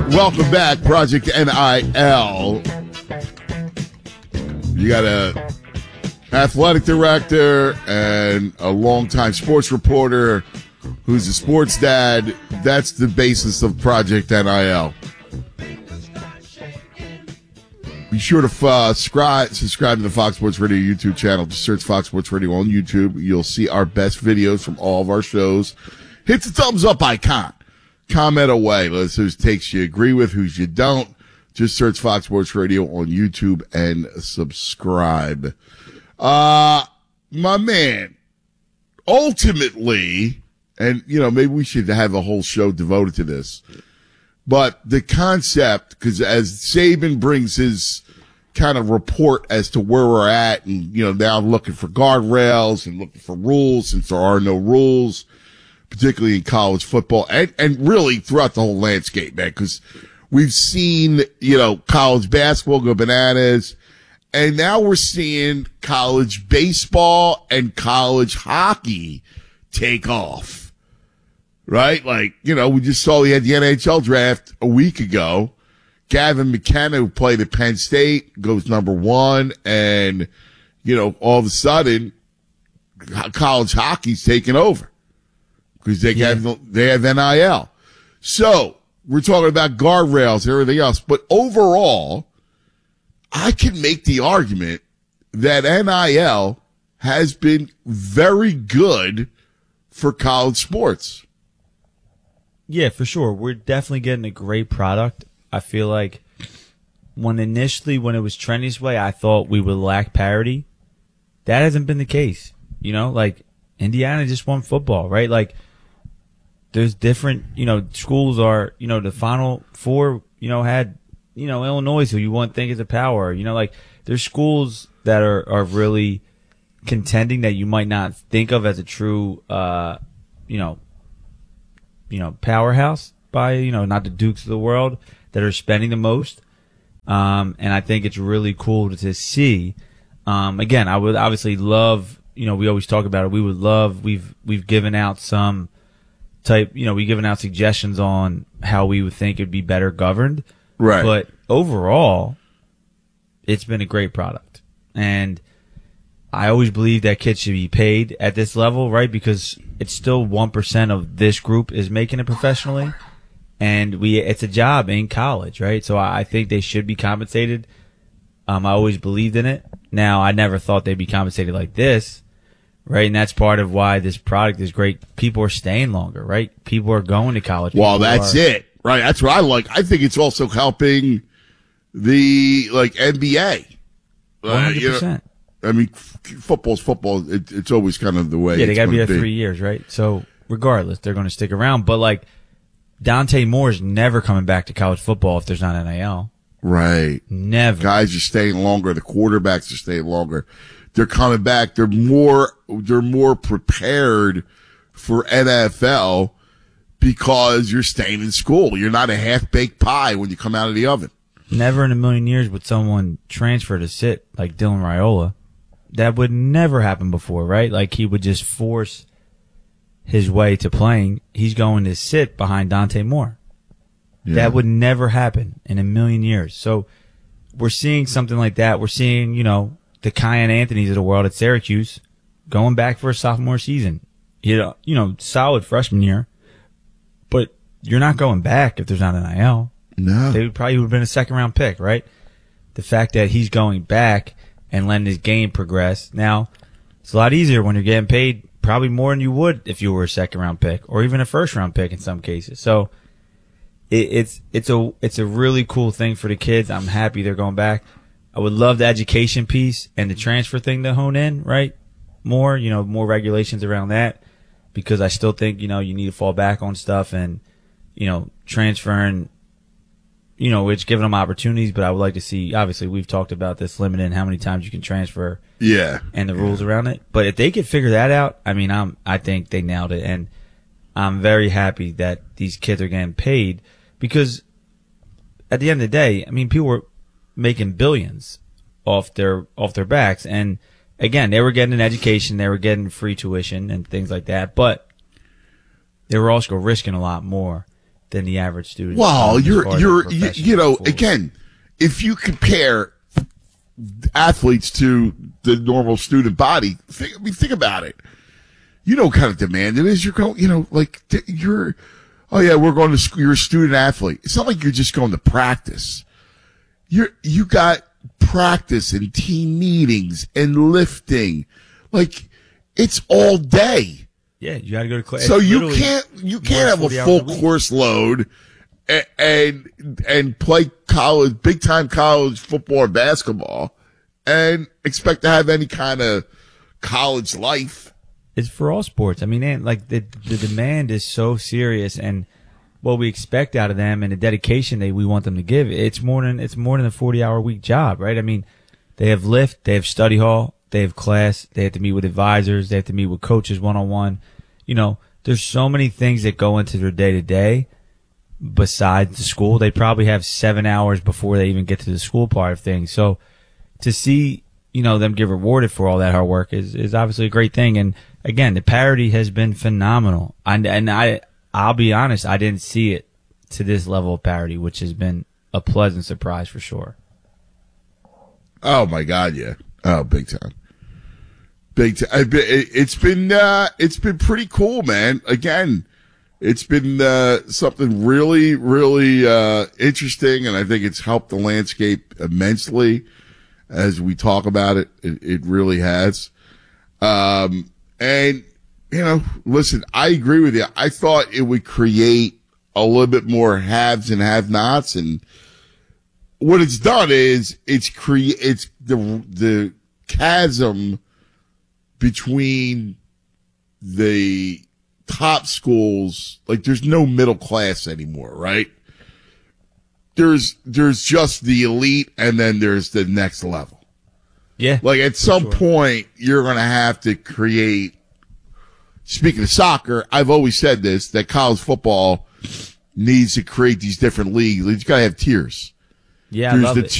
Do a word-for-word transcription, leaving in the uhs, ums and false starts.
Welcome back, Project N I L. You got a athletic director and a longtime sports reporter who's a sports dad. That's the basis of Project N I L. Be sure to uh, subscribe, subscribe to the Fox Sports Radio YouTube channel. Just search Fox Sports Radio on YouTube. You'll see our best videos from all of our shows. Hit the thumbs up icon. Comment away. Let's see whose takes you agree with, whose you don't. Just search Fox Sports Radio on YouTube and subscribe. Uh, my man, ultimately, and, you know, maybe we should have a whole show devoted to this, but the concept, because as Saban brings his kind of report as to where we're at, and, you know, now looking for guardrails and looking for rules since there are no rules, particularly in college football and, and really throughout the whole landscape, man, because we've seen, you know, college basketball go bananas, and now we're seeing college baseball and college hockey take off, right? Like, you know, we just saw we had the N H L draft a week ago. Gavin McKenna, who played at Penn State, goes number one, and, you know, all of a sudden, college hockey's taking over. Because they yeah. have they have N I L. So we're talking about guardrails and everything else. But overall, I can make the argument that N I L has been very good for college sports. Yeah, for sure. We're definitely getting a great product. I feel like when initially, when it was trending this way, I thought we would lack parity. That hasn't been the case. You know, like Indiana just won football, right? Like, there's different, you know, schools are, you know, the Final Four, you know, had, you know, Illinois, who you wouldn't think is a power. You know, like, there's schools that are, are really contending that you might not think of as a true, uh, you know, you know, powerhouse by, you know, not the Dukes of the world that are spending the most. Um, and I think it's really cool to, to see. Um, again, I would obviously love, you know, we always talk about it. We would love, we've, we've given out some, type, you know, we given out suggestions on how we would think it would be better governed. Right. But overall, it's been a great product. And I always believe that kids should be paid at this level, right? Because it's still one percent of this group is making it professionally. And we, it's a job in college, right? So I think they should be compensated. Um, I always believed in it. Now, I never thought they'd be compensated like this. Right, and that's part of why this product is great. People are staying longer, right? People are going to college. People Well, that's are, it, right? That's what I like. I think it's also helping the, like, N B A. one hundred percent. Uh, you know, I mean, f- football's football. It, it's always kind of the way. Yeah, they got to be there three years, right? So regardless, they're going to stick around. But like Dante Moore is never coming back to college football if there's not N I L. Right. Never. Guys are staying longer. The quarterbacks are staying longer. They're coming back. They're more, they're more prepared for N F L because you're staying in school. You're not a half-baked pie when you come out of the oven. Never in a million years would someone transfer to sit like Dylan Raiola. That would never happen before, right? Like he would just force his way to playing. He's going to sit behind Dante Moore. Yeah. That would never happen in a million years. So we're seeing something like that. We're seeing, you know, the Kyan Anthonys of the world at Syracuse going back for a sophomore season. You know, you know, solid freshman year, but you're not going back if there's not an N I L. No. They would probably would have been a second round pick, right? The fact that he's going back and letting his game progress. Now, it's a lot easier when you're getting paid probably more than you would if you were a second round pick or even a first round pick in some cases. So it, it's, it's a, it's a really cool thing for the kids. I'm happy they're going back. I would love the education piece and the transfer thing to hone in, right? More, you know, more regulations around that because I still think, you know, you need to fall back on stuff and, you know, transferring, you know, it's giving them opportunities, but I would like to see, obviously we've talked about this limiting how many times you can transfer. Yeah. And the yeah. rules around it. But if they could figure that out, I mean, I'm, I think they nailed it. And I'm very happy that these kids are getting paid because at the end of the day, I mean, people were making billions off their, off their backs. And again, they were getting an education, they were getting free tuition and things like that, but they were also risking a lot more. than the average student. Well, um, as you're far as you're the you, professional you know schools. again, if you compare athletes to the normal student body, think, I mean, think about it. You know what kind of demand it is. You're going, you know, like t- you're, oh yeah, we're going to school. You're a student athlete. It's not like you're just going to practice. You're, you got practice and team meetings and lifting. Like it's all day. Yeah, you got to go to class. So It's you literally can't, you more can't have than a forty hours full week. course load and, and, and play college, big time college football or basketball and expect to have any kind of college life. It's for all sports. I mean, and, like the the demand is so serious, and what we expect out of them, and the dedication that we want them to give. It's more than it's more than a forty hour week job, right? I mean, they have lift, they have study hall, they have class, they have to meet with advisors, they have to meet with coaches one on one. You know, there's so many things that go into their day to day. Besides the school, they probably have seven hours before they even get to the school part of things. So to see, you know, them get rewarded for all that hard work is, is obviously a great thing. And again, the parity has been phenomenal. And, and I, I'll be honest, I didn't see it to this level of parity, which has been a pleasant surprise for sure. Oh my God. Yeah. Oh, big time. Big time. I've been- it- It's been, uh, it's been pretty cool, man. Again, it's been, uh, something really, really, uh, interesting. And I think it's helped the landscape immensely as we talk about it. It, it really has. Um, and, you know, listen, I agree with you. I thought it would create a little bit more haves and have-nots. And what it's done is it's create, it's the, the chasm between the top schools. Like there's no middle class anymore, right? There's, there's just the elite and then there's the next level. Yeah. Like at some sure. point, you're going to have to create. Speaking of soccer, I've always said this, that college football needs to create these different leagues. It's got to have tiers. Yeah, I There's love the it.